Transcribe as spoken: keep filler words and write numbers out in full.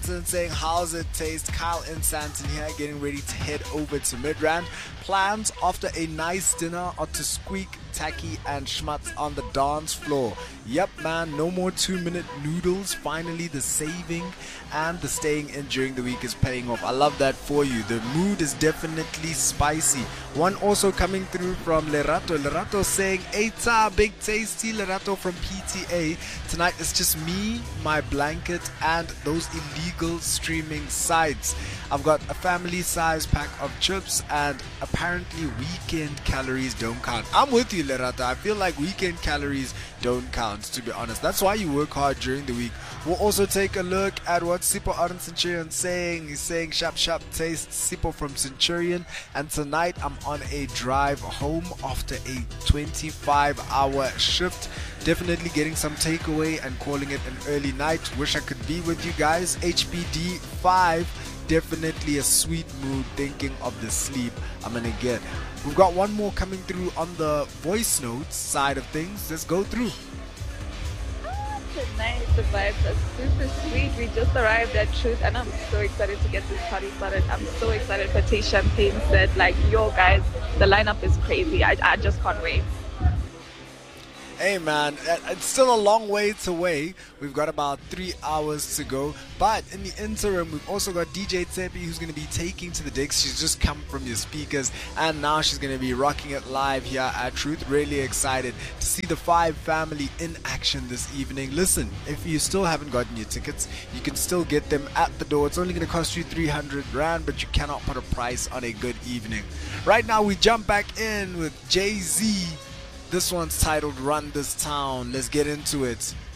Santon saying, how's it taste? Kyle in Santon here, getting ready to head over to Midrand. Plans after a nice dinner are to squeak, tacky, and schmutz on the dance floor. Yep, man, no more two-minute noodles. Finally, the saving and the staying in during the week is paying off. I love that for you. The mood is definitely spicy. One also coming through from Lerato. Lerato saying, Eita, big tasty. Lerato from P T A. Tonight it's just me, my blanket, and those illegal streaming sites. I've got a family-size pack of chips, and apparently weekend calories don't count. I'm with you, Lerato. I feel like weekend calories don't count, to be honest. That's why you work hard during the week. We'll also take a look at what Sipho out in Centurion saying. He's saying, sharp, sharp taste, Sipho from Centurion. And tonight I'm on a drive home after a twenty-five hour shift. Definitely getting some takeaway and calling it an early night. Wish I could be with you guys. H P D five. Definitely a sweet mood thinking of the sleep I'm gonna get. We've got one more coming through on the voice notes side of things. Let's go through. Tonight the vibes are super sweet. We just arrived at Truth and I'm so excited to get this party started. I'm so excited for Tay Champagne said, like, yo guys, the lineup is crazy. I, I just can't wait. Hey man, it's still a long way to wait. We've got about three hours to go. But in the interim, we've also got D J Tsepi who's going to be taking to the decks. She's just come from your speakers and now she's going to be rocking it live here at Truth. Really excited to see the Five family in action this evening. Listen, if you still haven't gotten your tickets, you can still get them at the door. It's only going to cost you three hundred rand, but you cannot put a price on a good evening. Right now, we jump back in with Jay-Z. This one's titled Run This Town. Let's get into it.